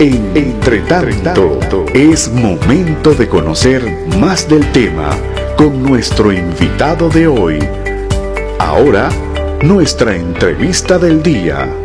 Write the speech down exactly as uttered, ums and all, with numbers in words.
Entre tanto, es momento de conocer más del tema con nuestro invitado de hoy. Ahora, nuestra entrevista del día.